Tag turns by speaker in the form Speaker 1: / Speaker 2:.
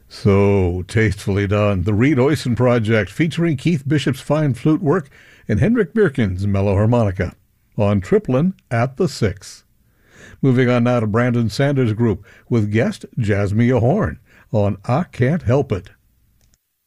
Speaker 1: So tastefully done. The Reed Oysen Project featuring Keith Bishop's fine flute work and Hendrik Birkin's mellow harmonica on Triplin at the Six. Moving on now to Brandon Sanders Group with guest Jasmia Horn on I Can't Help It.